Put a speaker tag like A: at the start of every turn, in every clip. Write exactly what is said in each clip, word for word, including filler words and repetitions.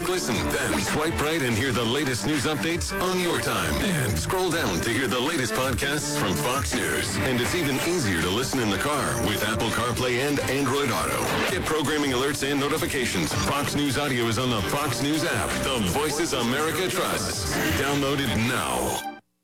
A: listen, then swipe right and hear the latest news updates on your time. And scroll down to hear the latest podcasts from Fox News. And it's even easier to listen in the car with Apple CarPlay and Android Auto. Get programming alerts and notifications. Fox News Audio is on the Fox News app. The Voices America trusts. Download it now.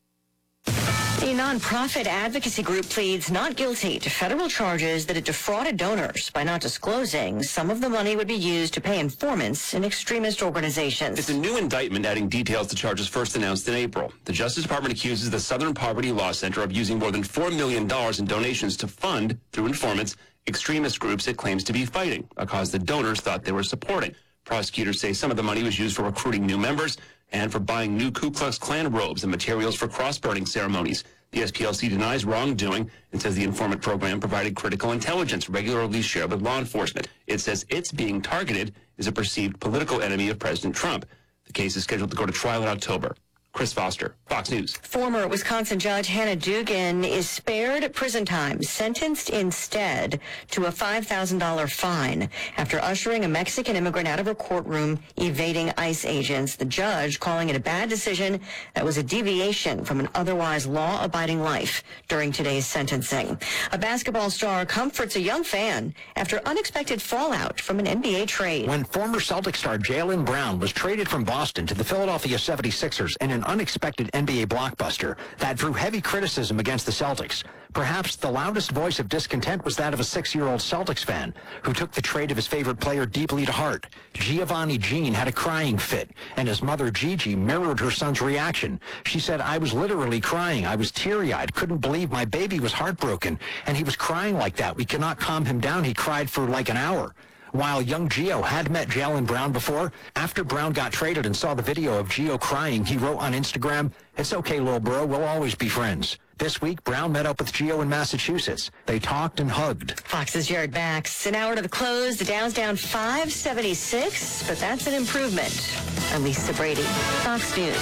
B: A nonprofit advocacy group pleads not guilty to federal charges that it defrauded donors by not disclosing some of the money would be used to pay informants in extremist organizations.
C: It's a new indictment adding details to charges first announced in April. The Justice Department accuses the Southern Poverty Law Center of using more than four million dollars in donations to fund, through informants, extremist groups it claims to be fighting, a cause the donors thought they were supporting. Prosecutors say some of the money was used for recruiting new members and for buying new Ku Klux Klan robes and materials for cross-burning ceremonies. The S P L C denies wrongdoing and says the informant program provided critical intelligence regularly shared with law enforcement. It says it's being targeted as a perceived political enemy of President Trump. The case is scheduled to go to trial in October. Chris Foster, Fox News.
B: Former Wisconsin Judge Hannah Dugan is spared prison time, sentenced instead to a five thousand dollars fine after ushering a Mexican immigrant out of her courtroom evading ICE agents. The judge calling it a bad decision that was a deviation from an otherwise law-abiding life during today's sentencing. A basketball star comforts a young fan after unexpected fallout from an N B A trade.
D: When former Celtic star Jaylen Brown was traded from Boston to the Philadelphia seventy-sixers in an unexpected N B A blockbuster that drew heavy criticism against the Celtics. Perhaps the loudest voice of discontent was that of a six-year-old Celtics fan who took the trade of his favorite player deeply to heart. Giovanni Jean had a crying fit, and his mother Gigi mirrored her son's reaction. She said, "I was literally crying. I was teary-eyed, couldn't believe my baby was heartbroken, and he was crying like that. We cannot calm him down. He cried for like an hour." While young Gio had met Jaylen Brown before, after Brown got traded and saw the video of Gio crying, he wrote on Instagram, "It's okay, little bro, we'll always be friends." This week, Brown met up with Gio in Massachusetts. They talked and hugged.
B: Fox's Jared Bax. An hour to the close. The Dow's down five seventy-six, but that's an improvement. I'm Lisa Brady, Fox News.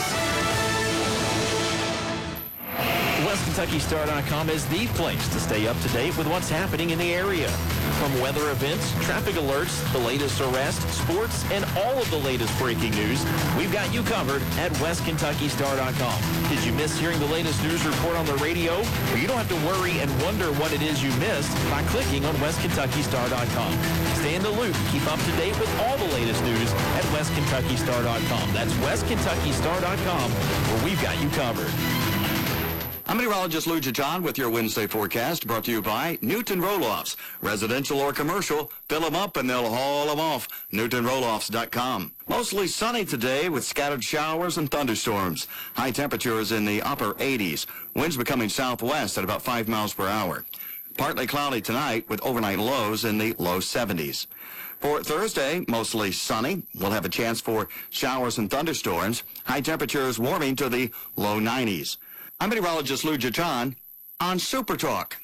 E: West Kentucky Star dot com is the place to stay up to date with what's happening in the area. From weather events, traffic alerts, the latest arrests, sports, and all of the latest breaking news, we've got you covered at West Kentucky Star dot com. Did you miss hearing the latest news report on the radio? Well, you don't have to worry and wonder what it is you missed by clicking on West Kentucky Star dot com. Stay in the loop. Keep up to date with all the latest news at West Kentucky Star dot com. That's West Kentucky Star dot com, where we've got you covered.
F: I'm meteorologist Lou John with your Wednesday forecast, brought to you by Newton Roll-Offs. Residential or commercial, fill them up and they'll haul them off. Newton Roll Offs dot com. Mostly sunny today with scattered showers and thunderstorms. High temperatures in the upper eighties. Winds becoming southwest at about five miles per hour. Partly cloudy tonight with overnight lows in the low seventies. For Thursday, mostly sunny. We'll have a chance for showers and thunderstorms. High temperatures warming to the low nineties. I'm meteorologist Lou John on Super Talk.